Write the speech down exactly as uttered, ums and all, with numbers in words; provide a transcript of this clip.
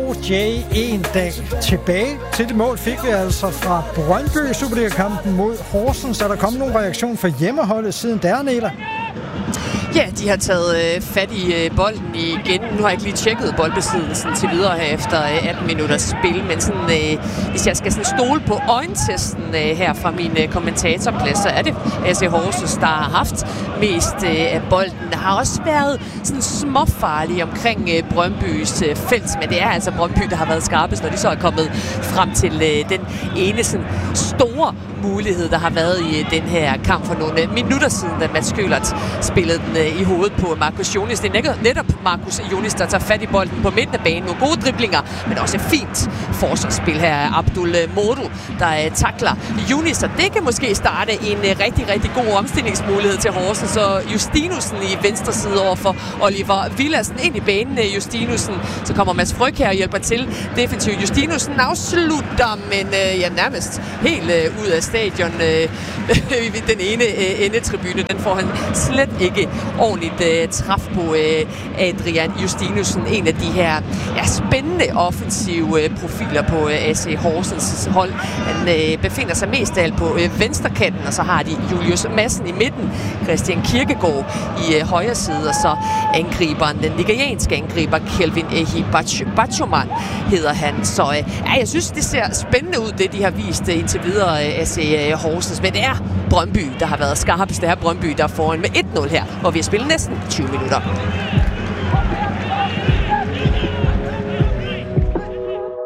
O J en dag tilbage. Til det mål fik vi altså fra Brøndby i Superliga-kampen mod Horsens. Er der kommet nogen reaktion fra hjemmeholdet siden der, Nela? Ja, de har taget øh, fat i øh, bolden igen. Nu har jeg ikke lige tjekket boldbesiddelsen til videre her efter øh, atten minutters spil, men sådan, øh, hvis jeg skal sådan stole på øjentesten øh, her fra min øh, kommentatorplads, så er det A C Horsens, der har haft mest øh, af bolden. Der har også været sådan småfarlige omkring øh, Brøndbys øh, felt, men det er altså Brøndby, der har været skarpest, når de så er kommet frem til øh, den ene sådan store mulighed, der har været i øh, den her kamp for nogle øh, minutter siden, da Mads Kølert spillede den øh, i hovedet på Marcus Jonis. Det er netop Marcus Jonis, der tager fat i bolden på midten af banen. Nogle gode driblinger, men også et fint forsvarsspil her af Abdul Modu, der øh, takler Jonis, og det kan måske starte en øh, rigtig, rigtig god omstillingsmulighed til Horsens. Så Justinussen i venstre side over for Oliver Villassen ind i banen. øh, Justinussen, så kommer Mads Fryg her og hjælper til defensivt. Justinussen afslutter, men øh, ja, nærmest helt øh, ud af stadion. Øh, den ene øh, endetribune, den får han slet ikke ordentligt øh, træf på øh, Adrian Justinussen. En af de her ja, spændende offensive øh, profiler på øh, A C Horsens hold. Han øh, befinder sig mest af alt på øh, venstrekanten, og så har de Julius Madsen i midten, Christian Kirkegaard i øh, højre side, og så angriberen, den nigerianske angriber Kelvin Ehi Bachoman hedder han. Så øh, ja, jeg synes, det ser spændende ud, det de har vist øh, indtil videre øh, A C øh, Horsens, men det er Brøndby, der har været skarpest. Det er Brøndby, der er foran med et nul her, hvor vi har spillet næsten tyve minutter.